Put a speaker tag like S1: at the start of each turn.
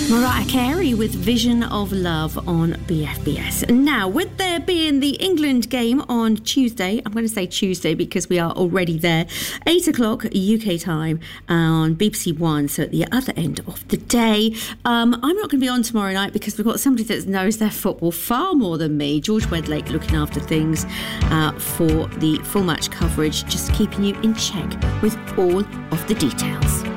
S1: Mariah Carey with Vision of Love on BFBS. Now, with there being the England game on Tuesday, I'm going to say Tuesday because we are already there, 8 o'clock UK time on BBC One, so at the other end of the day. I'm not going to be on tomorrow night because we've got somebody that knows their football far more than me, George Wedlake, looking after things for the full match coverage, just keeping you in check with all of the details.